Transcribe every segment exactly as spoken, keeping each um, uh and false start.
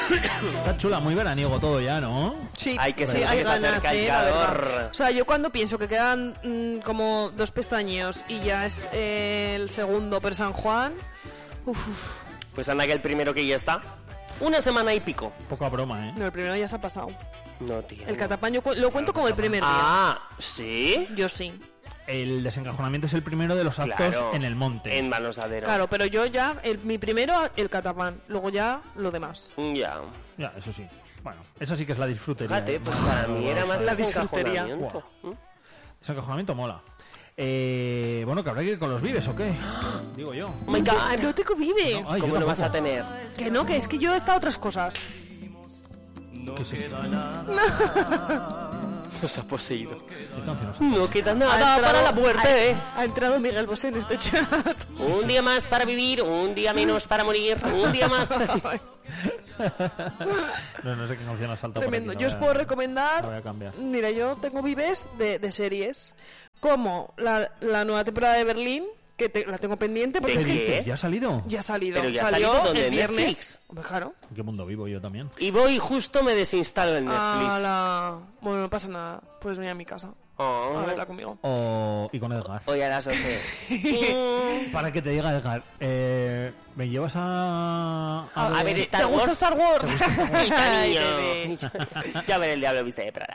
Está chula, muy veraniego todo ya, ¿no? Sí, hay que sí, ser, hay que se ganas, acerca el eh, la calor. verdad. O sea, yo cuando pienso que quedan mmm, como dos pestañeos y ya es eh, el segundo per San Juan, uf, Pues anda que el primero que ya está. Una semana y pico. Poca broma, ¿eh? no, el primero ya se ha pasado. No, tío. El catapán yo cu- lo cuento como el primer día. Ah, ¿sí? Yo sí. El desencajonamiento es el primero de los actos Claro. en el monte. En Balonsadero. Claro, pero yo ya, el, mi primero el catapán, luego ya lo demás. Ya. Ya, eso sí. Bueno, eso sí que es la disfrutería. Fíjate, ¿eh? pues para mí era más La desencajonamiento. ¿Mm? Desencajonamiento mola. Eh, bueno, que habrá que ir con los vives, ¿o qué? Digo yo. Oh my God. No tengo vive. No, ay, ¿Cómo yo lo vas a tampoco. tener? Que no, que es que yo he estado a otras cosas. ¿Qué es esto? Nos ha poseído. ¿Qué canción es? No queda nada Nada para la muerte, ¿eh? Ha entrado Miguel Bosé en este chat. Un día más para vivir, un día menos para morir, un día más para... No, no sé qué canción ha saltado. Tremendo. Por aquí, Yo os la puedo voy a- recomendar. la voy a cambiar. Mira, yo tengo vives de, de series. Como la, la nueva temporada de Berlín, que te- la tengo pendiente porque ¿De es que qué? ¿Ya ha salido? ya ha salido. Pero ya ha Salió salido, ¿dónde? el ¿En viernes. Netflix? Hombre, claro. ¿En qué mundo vivo yo también? Y voy y justo me desinstalo el Netflix. Ala. Bueno, no pasa nada. Puedes venir a mi casa Oh. a verla conmigo. O... Y con Edgar. Hoy a las once. Para que te diga Edgar, eh, ¿me llevas a... A ver, Star ¿Te gusta Wars? Star Wars? Ay, Ay, cariño. bebé. Ya veré el diablo viste de Prada.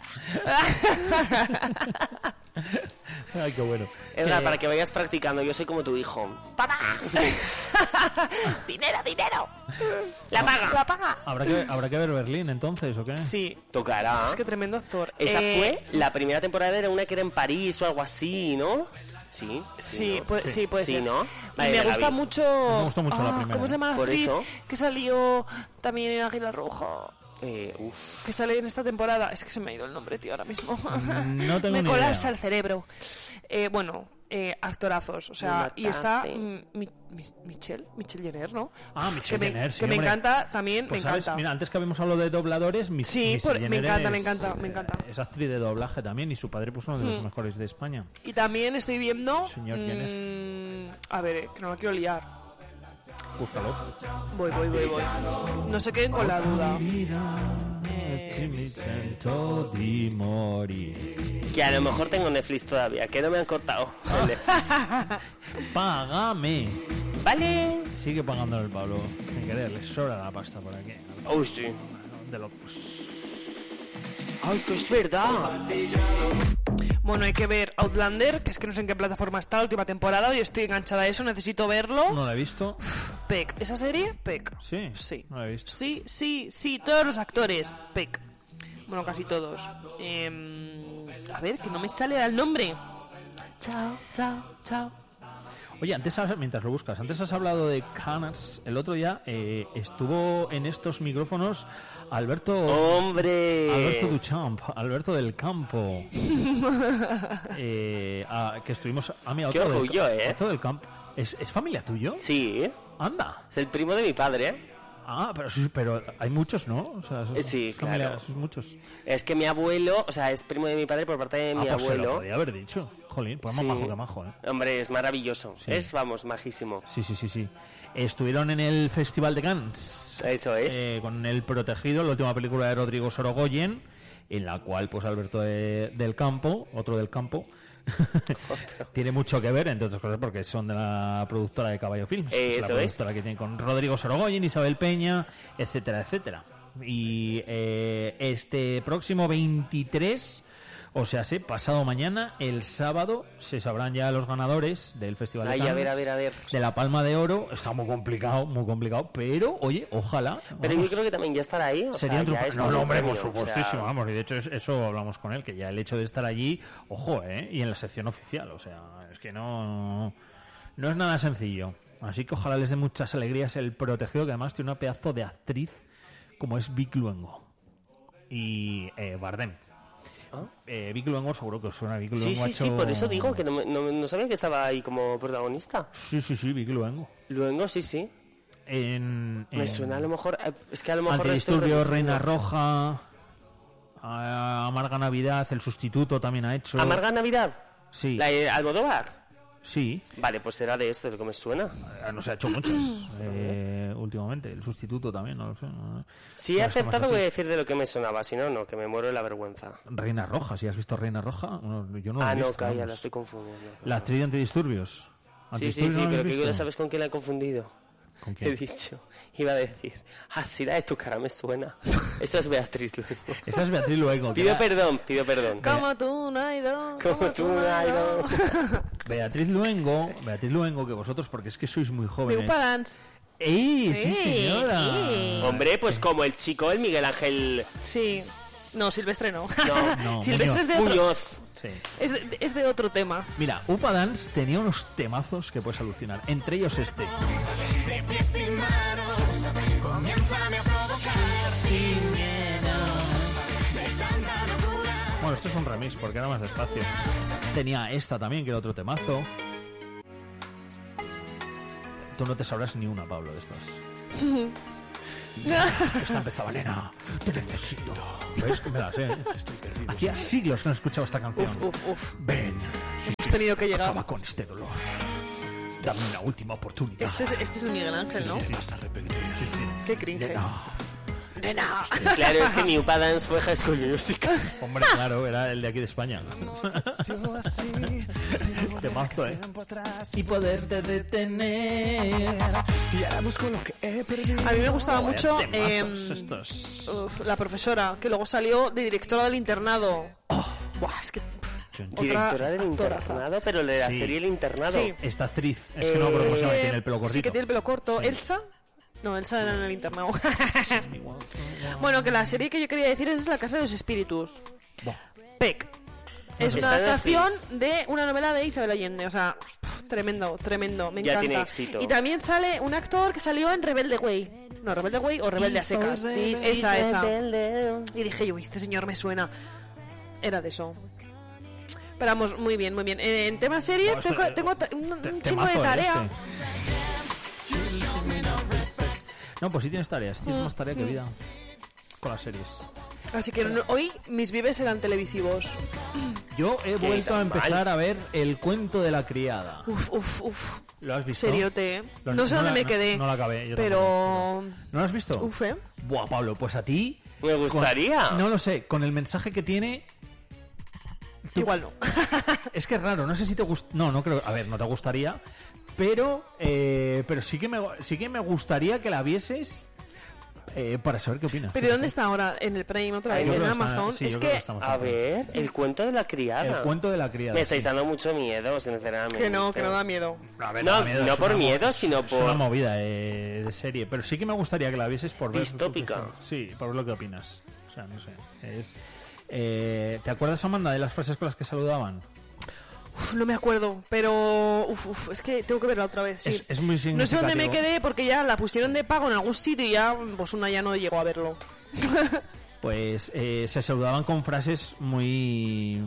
Ay, qué bueno. Edgar, Eh, para que vayas practicando, yo soy como tu hijo. ¡Papá! ¡Dinero, dinero! ¡La paga! La paga. ¿Habrá que, ¿Habrá que ver Berlín entonces, o qué? Sí. Tocará. Es que tremendo actor. Esa Eh, fue, la primera temporada era una que era en París o algo así, ¿no? Sí. Sí, ¿no? puede, sí, puede Sí, ser. ¿no? Y Vale, me la gusta vi. mucho. Me gustó mucho la Ah, primera. ¿Cómo se llama la Por actriz eso. que salió también en Águila Roja? Eh, uf. Que sale en esta temporada. Es que se me ha ido el nombre, tío, ahora mismo. No tengo me ni colapsa idea. el cerebro. Eh, bueno, eh, actorazos. O sea, Me y está mataste. mm, Mi- Mi- Michelle, Michelle Jenner, ¿no? Ah, Michelle que me, Jenner, sí, que me hombre. encanta también, Pues, me ¿sabes? encanta. Mira, antes que habíamos hablado de dobladores, mi, Sí, Michelle por- me Jenner encanta, es, me encanta, me encanta. Es actriz de doblaje también y su padre puso uno de los Hmm. mejores de España. Y también estoy viendo. Señor mm, a ver, eh, que no la quiero liar. Búscalo. Voy, voy, voy, voy. No sé qué con la duda. Si mi intento di morir. Que a lo mejor tengo Netflix todavía, que no me han cortado. el Netflix. Págame. Vale. Sigue pagándole el Pablo. Sin querer, le sobra la pasta por aquí. Uy, sí. De locos. Ay, que es verdad. Bueno, hay que ver Outlander, que es que no sé en qué plataforma está la última temporada y estoy enganchada a eso, necesito verlo. No la he visto. Peck, ¿esa serie? Peck. Sí. Sí. No la he visto. Sí, sí, sí, todos los actores. Peck. Bueno, casi todos. Em, a ver, que no me sale el nombre. Chao, chao, chao. Oye, antes has- mientras lo buscas, antes has hablado de Canas. El otro día eh, estuvo en estos micrófonos Alberto. Hombre. Alberto Duchamp, Alberto del Campo. eh, ah, que estuvimos. Ah, mira, Qué otro del- orgullo, ¿eh? Otro del Campo. ¿Es, ¿Es familia tuyo? Sí, Anda. es el primo de mi padre, ¿eh? Ah, pero, sí, pero hay muchos, ¿no? O sea, Eh, sí, es familia- claro. sois muchos. Es que mi abuelo, o sea, es primo de mi padre por parte de Ah, mi pues se lo abuelo. podía haber dicho. Jolín, pues Sí. más majo que majo, ¿eh? Hombre, es maravilloso. Sí. Es, vamos, majísimo. Sí, sí, sí, sí. Estuvieron en el Festival de Cannes. Eso es. Eh, con El Protegido, la última película de Rodrigo Sorogoyen, en la cual pues Alberto de- del Campo, otro del Campo, tiene mucho que ver, entre otras cosas, porque son de la productora de Caballo Films. Eh, la eso es. productora que tiene con Rodrigo Sorogoyen, Isabel Peña, etcétera, etcétera. Y eh, este próximo veintitrés, o sea, sí, pasado mañana, el sábado, se sabrán ya los ganadores del Festival de Ay, Cannes. a ver, a ver, a ver. De la Palma de Oro. Está muy complicado, muy complicado, pero, oye, ojalá. Pero vamos, yo creo que también ya estará ahí. O sería un sea, ya triunfo. está No, en no, el hombre, por premio, o sea, supuestísimo, vamos. Y de hecho, es- eso hablamos con él, que ya el hecho de estar allí, ojo, ¿eh? Y en la sección oficial, o sea, es que no. No es nada sencillo. Así que ojalá les dé muchas alegrías el Protegido, que además tiene una pedazo de actriz como es Vic Luengo. Y eh, Bardem. Eh, Vic Luengo, seguro que os suena. Vic Luengo Sí, ha sí, sí, hecho- por eso digo que no, me- no, no sabía que estaba ahí como protagonista. Sí, sí, sí, Vic Luengo. Luego, sí, sí. En, Me en suena a lo mejor. eh, Es que a lo mejor. estoy Antidisturbios, reduciendo. Reina Roja, a- Amarga Navidad, El Sustituto también ha hecho. ¿Amarga Navidad? Sí. ¿La de Almodóvar? Sí. Vale, pues será de esto, de lo que me suena. Eh, No se ha hecho muchas eh, últimamente. El sustituto también, no lo sé. no- Si he no es que más acertado, así. voy a decir de lo que me sonaba. Si no, no, que me muero de la vergüenza. Reina Roja, si has visto Reina Roja, no, yo no la Ah, he no, visto, calla, vamos. la estoy confundiendo. La actriz de Antidisturbios. Sí, sí, ¿Antidisturbios sí, no la pero habéis que visto? ya sabes con quién la he confundido. ¿Con He quién? dicho, iba a decir, ah, sí, la de tu cara me suena. Esa es Beatriz Luengo. Esa es Beatriz Luengo. que Pido era- perdón, pido perdón. Como tú, no hay dos. Como tú, Nairo. Beatriz Luengo, Beatriz Luengo, que vosotros, porque es que sois muy De jóvenes. Upa Dance. ¡Ey, sí, ¡Ey! señora! ¡Ey! Hombre, pues como el chico, el Miguel Ángel Sí. No, Silvestre no. No, No, Silvestre es de otro. Muñoz. Sí. Es de, es de otro tema. Mira, Upa Dance tenía unos temazos que puedes alucinar. Entre ellos este. Bueno, esto es un remix porque era más despacio. Tenía esta también, que era otro temazo. Tú no te sabrás ni una, Pablo, de estas. Esta empezaba, nena. Te necesito. ¿Ves? Me la sé. Hacía siglos que no escuchaba esta canción. Uf, uf, uf. Ven, Hemos tenido que llegar. acaba con este dolor. Dame una última oportunidad. Este es, este es el Miguel Ángel, ¿no? Sí, sí. Qué cringe. No. Nena. Claro, es que mi Upa Dance fue High School Musical. Hombre, claro, era el de aquí de España. Temazo, ¿eh? Y poderte detener. A mí me gustaba Vaya mucho temazos em, estos. uf, la profesora, que luego salió de directora del internado. Oh. Buah, es que... Otra Directora del actoraza. internado, pero de la Sí. serie El Internado. Sí. Esta actriz, es que no me acuerdo cómo se llama, Eh, tiene el pelo cortito. Sí, que tiene el pelo corto. ¿Elsa? No, Elsa era en el internado. Bueno, que la serie que yo quería decir es La Casa de los Espíritus. Buah. Peck. Es Está una en adaptación Netflix. de una novela de Isabel Allende. O sea, pf, tremendo, tremendo. Me Ya encanta. tiene éxito. Y también sale un actor que salió en Rebelde Way. No, Rebelde Way o Rebelde a secas. Esa, esa. Y dije yo, este señor me suena. Era de eso. Pero vamos, muy bien, muy bien. Eh, En temas series Oh, tengo, esto- tengo ta- un, Te- un chingo de temazo, ¿eh? tarea. Este. No, pues sí tienes tareas. Tienes más tarea que vida con las series. Así que no- hoy mis vives serán televisivos. Yo he Qué vuelto a tan empezar mal. a ver El cuento de la criada. Uf, uf, uf. ¿Lo has visto? Seriote, ¿eh? Lo- No sé no dónde la- me no- quedé. no la acabé, yo pero... ¿No lo has visto? Uf, ¿eh? Buah, Pablo, pues a ti... Me con- gustaría. No lo sé, con el mensaje que tiene... tú- Igual no. Es que es raro, no sé si te gusta... No, no creo... A ver, no te gustaría, pero... eh, pero sí que, me, sí que me gustaría que la vieses eh, para saber qué opinas. ¿Pero dónde está ahora? ¿En el Prime otra Yo vez? creo ¿En que está- Amazon? sí, es yo creo que que... estamos A en- ver, el cuento de la criada. El cuento de la criada. Me estáis sí. dando mucho miedo, sinceramente. Que no, que no da miedo. A ver, No, da miedo, no es por una mo- miedo, sino Es una por... movida eh, de serie, pero sí que me gustaría que la vieses por ver... Distópica. Sí, por ver lo que opinas. O sea, no sé. Es, eh, ¿te acuerdas, Amanda, de las frases con las que saludaban? Uf, no me acuerdo, pero... Uf, uf, es que tengo que verla otra vez, sí. Es, es muy significativo. No sé dónde me quedé porque ya la pusieron de pago en algún sitio y ya, pues una ya no llegó a verlo. Pues eh, se saludaban con frases muy...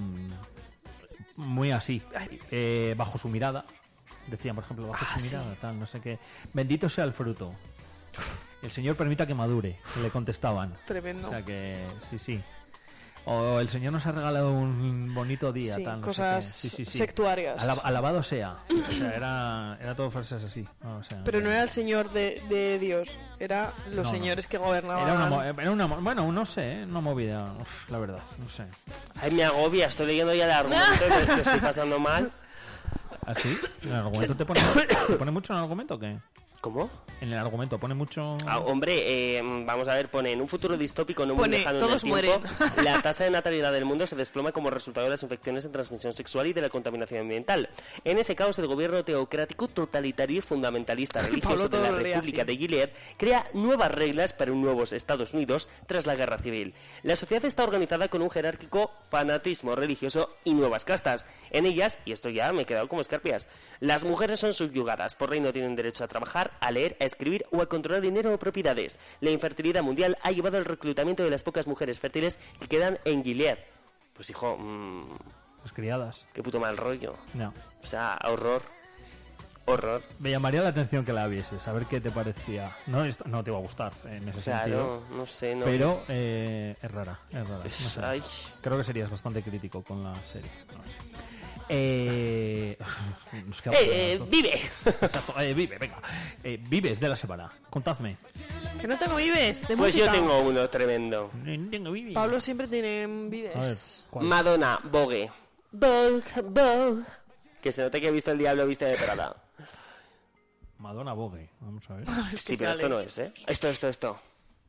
Muy así. Eh, bajo su mirada. Decían, por ejemplo, bajo Ah, su sí. mirada, tal, no sé qué. Bendito sea el fruto. El Señor permita que madure, le contestaban. Tremendo. O sea que, sí, sí. O el Señor nos ha regalado un bonito día, Sí, tal. no sé cosas qué. Sí, sí, sí. sectuarias. Alab- alabado sea. O sea, era, era todo frases así. ¿no? O sea, Pero no que- era el señor de, de Dios, era los No, no. señores que gobernaban. Era una, mo- era una mo- bueno, no sé, ¿eh? Una movida, uf, la verdad, no sé. Ay, me agobia, estoy leyendo ya el argumento y me- me estoy pasando mal. ¿Así? ¿En el argumento te pone, te pone mucho en el argumento o qué? ¿Cómo? En el argumento pone mucho... Ah, hombre, eh, vamos a ver, pone en un futuro distópico no muy Pone, lejano en el todos tiempo, mueren. la tasa de natalidad del mundo se desploma como resultado de las infecciones en transmisión sexual y de la contaminación ambiental. En ese caos, el gobierno teocrático, totalitario y fundamentalista religioso Pablo de todo la lo lee República así. de Gilead crea nuevas reglas para un nuevo Estados Unidos tras la guerra civil. La sociedad está organizada con un jerárquico fanatismo religioso y nuevas castas. En ellas, y esto ya me he quedado como escarpias, las mujeres son subyugadas, por ley no tienen derecho a trabajar, a leer, a escribir o a controlar dinero o propiedades. La infertilidad mundial ha llevado al reclutamiento de las pocas mujeres fértiles que quedan en Gilead. Pues hijo, mmm, Las criadas. qué puto mal rollo. No. O sea, horror. Horror. Me llamaría la atención que la vieses, a ver qué te parecía. No, esto- no te va a gustar en ese sentido. Claro, no sé, no. Pero eh, es rara, es rara. Es- no sé. ay. Creo que serías bastante crítico con la serie. No sé. Eh, nos queda Eh, eh, poco, vive. Exacto, eh, vive, venga. Eh, vives de la semana. Contadme. Que no tengo vives de Pues música. yo tengo uno tremendo. Tengo vives. Pablo siempre tiene A ver, vives. ¿cuál? Madonna, Vogue. Vogue, Vogue. Que se nota que he visto el diablo viste de Prada. Madonna Vogue. Vamos a ver. Sí, pero esto no es, ¿eh? Esto, esto, esto.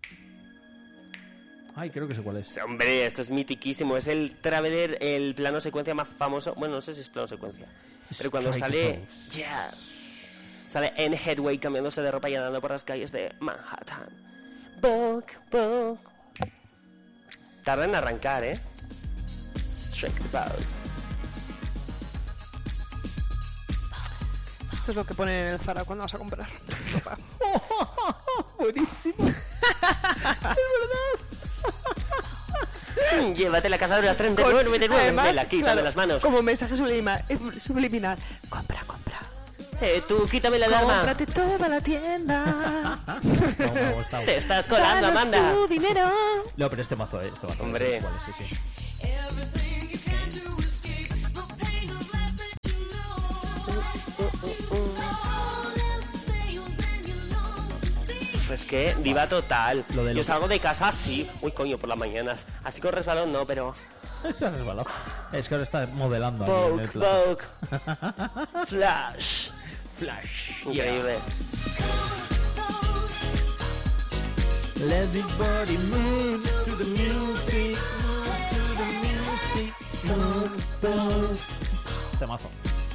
Ay, creo que sé cuál es. Hombre, esto es mitiquísimo. Es el Traveler, el plano secuencia más famoso. Bueno, no sé si es plano secuencia. Pero cuando Strike sale... pose. Yes. Sale en Headway cambiándose de ropa y andando por las calles de Manhattan. Vogue, Vogue. Tarda en arrancar, ¿eh? Strike pose. Esto es lo que ponen en el Zara cuando vas a comprar ropa. Buenísimo. Llévate la cazadora treinta y nueve noventa y nueve. Además, Me la quita claro, de las manos. Como mensaje sublima- eh, subliminal. Compra, compra. Eh, tú quítame la alarma. Cómprate toda la tienda. No, me ha gustado. Te estás colando, Danos Amanda. tu dinero. No, pero este mazo, eh. Este mazo. Hombre. ¿Cuál es? Sí, sí. Es que diva total. Lo de Yo lo- salgo de casa así. Uy, coño, por las mañanas. Así con resbalón no, pero... Se ha resbalado. Es que ahora está modelando ahí en Vogue, el plato. Vogue. Flash. Flash. Increíble. Let the body move to the music, move to the music, move, move. Temazo.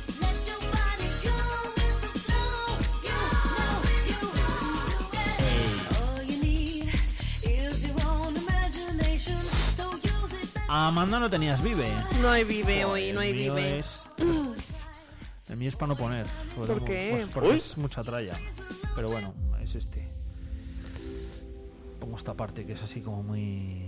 Amanda, no tenías vive. No hay vive hoy, no hay El mío vive. es- El mío es para no poner. ¿Por qué? Pues porque Uy. es mucha tralla. Pero bueno, es este. Pongo esta parte que es así como muy...